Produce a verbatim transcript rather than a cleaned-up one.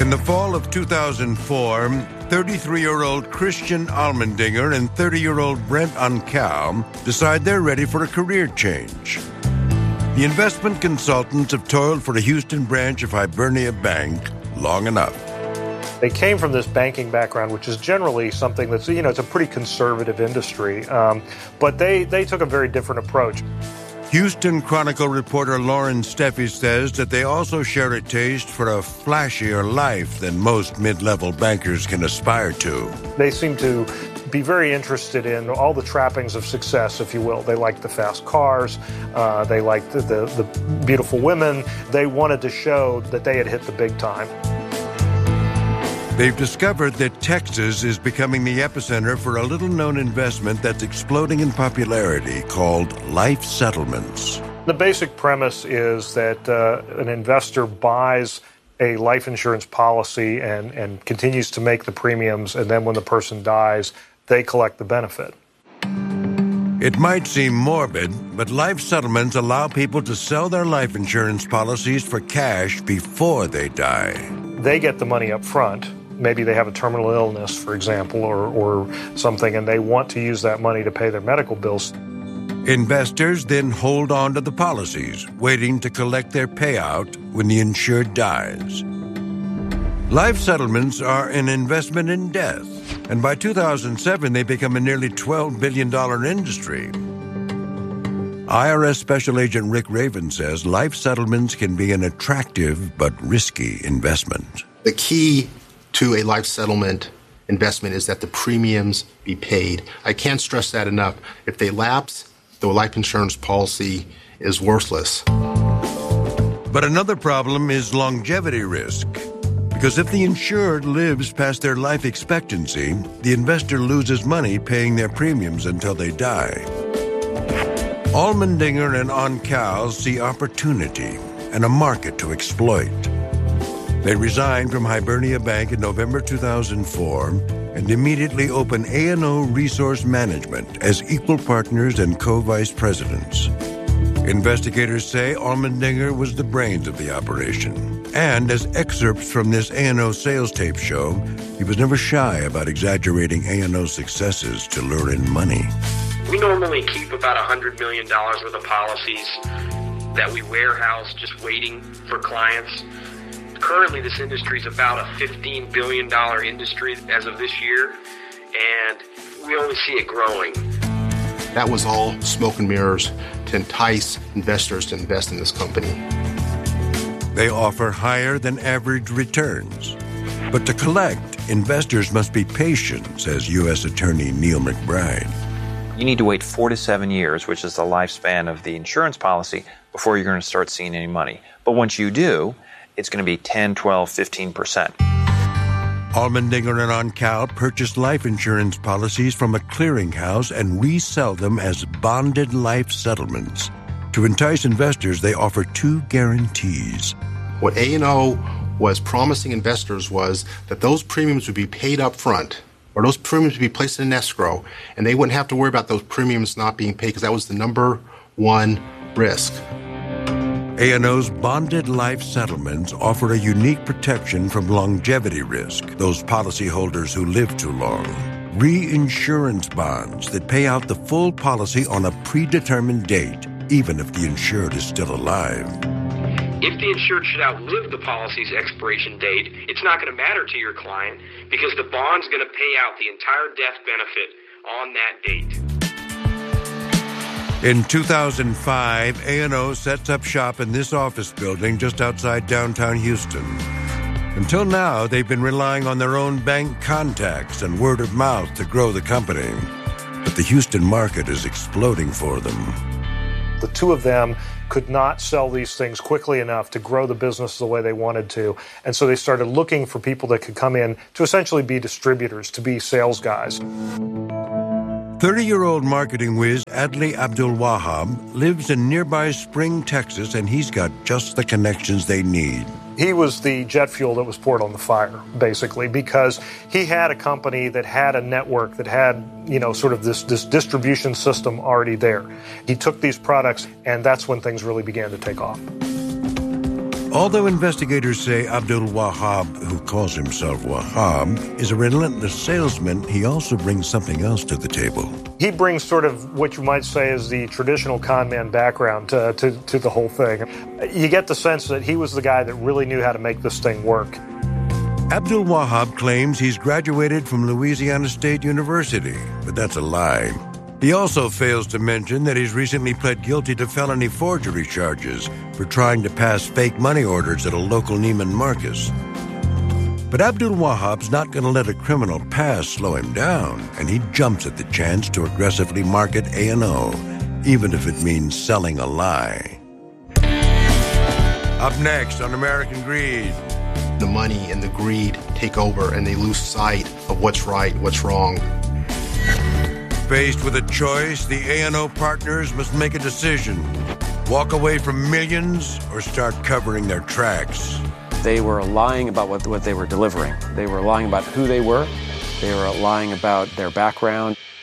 In the fall of two thousand four, thirty-three-year-old Christian Allmendinger and thirty-year-old Brent Oncal decide they're ready for a career change. The investment consultants have toiled for the Houston branch of Hibernia Bank long enough. They came from this banking background, which is generally something that's, you know, it's a pretty conservative industry. Um, but they, they took a very different approach. Houston Chronicle reporter Lauren Steffi says that they also share a taste for a flashier life than most mid-level bankers can aspire to. They seem to be very interested in all the trappings of success, if you will. They liked the fast cars. Uh, they liked the, the, the beautiful women. They wanted to show that they had hit the big time. They've discovered that Texas is becoming the epicenter for a little-known investment that's exploding in popularity called life settlements. The basic premise is that uh, an investor buys a life insurance policy and, and continues to make the premiums, and then when the person dies, they collect the benefit. It might seem morbid, but life settlements allow people to sell their life insurance policies for cash before they die. They get the money up front. Maybe they have a terminal illness, for example, or, or something, and they want to use that money to pay their medical bills. Investors then hold on to the policies, waiting to collect their payout when the insured dies. Life settlements are an investment in death, and by two thousand seven, they become a nearly twelve billion dollars industry. I R S Special Agent Rick Raven says life settlements can be an attractive but risky investment. The key to a life settlement investment is that the premiums be paid. I can't stress that enough. If they lapse, the life insurance policy is worthless. But another problem is longevity risk. Because if the insured lives past their life expectancy, the investor loses money paying their premiums until they die. Allmendinger and Oncal see opportunity and a market to exploit. They resigned from Hibernia Bank in November two thousand four and immediately opened A and O Resource Management as equal partners and co-vice presidents. Investigators say Allmendinger was the brains of the operation. And as excerpts from this A and O sales tape show, he was never shy about exaggerating A and O successes to lure in money. We normally keep about one hundred million dollars worth of policies that we warehouse just waiting for clients. Currently, this industry is about a fifteen billion dollars industry as of this year, and we only see it growing. That was all smoke and mirrors to entice investors to invest in this company. They offer higher than average returns. But to collect, investors must be patient, says U S Attorney Neil McBride. You need to wait four to seven years, which is the lifespan of the insurance policy, before you're going to start seeing any money. But once you do, it's going to be ten, twelve, fifteen percent. Allmendinger and Oncal purchased life insurance policies from a clearinghouse and resell them as bonded life settlements. To entice investors, they offer two guarantees. What A and O was promising investors was that those premiums would be paid up front, or those premiums would be placed in an escrow, and they wouldn't have to worry about those premiums not being paid because that was the number one risk. A and O's bonded life settlements offer a unique protection from longevity risk, those policyholders who live too long. Reinsurance bonds that pay out the full policy on a predetermined date, even if the insured is still alive. If the insured should outlive the policy's expiration date, it's not going to matter to your client because the bond's going to pay out the entire death benefit on that date. In two thousand five, A and O sets up shop in this office building just outside downtown Houston. Until now, they've been relying on their own bank contacts and word of mouth to grow the company. But the Houston market is exploding for them. The two of them could not sell these things quickly enough to grow the business the way they wanted to. And so they started looking for people that could come in to essentially be distributors, to be sales guys. thirty-year-old marketing whiz Adley Abdul-Wahab lives in nearby Spring, Texas, and he's got just the connections they need. He was the jet fuel that was poured on the fire, basically, because he had a company that had a network that had, you know, sort of this, this distribution system already there. He took these products, and that's when things really began to take off. Although investigators say Abdul Wahab, who calls himself Wahab, is a relentless salesman, he also brings something else to the table. He brings sort of what you might say is the traditional con man background to, to, to the whole thing. You get the sense that he was the guy that really knew how to make this thing work. Abdul Wahab claims he's graduated from Louisiana State University, but that's a lie. He also fails to mention that he's recently pled guilty to felony forgery charges for trying to pass fake money orders at a local Neiman Marcus. But Abdul Wahab's not going to let a criminal past slow him down, and he jumps at the chance to aggressively market A and O, even if it means selling a lie. Up next on American Greed. The money and the greed take over, and they lose sight of what's right, what's wrong. Faced with a choice, the A and O partners must make a decision. Walk away from millions or start covering their tracks. They were lying about what, what they were delivering. They were lying about who they were. They were lying about their background.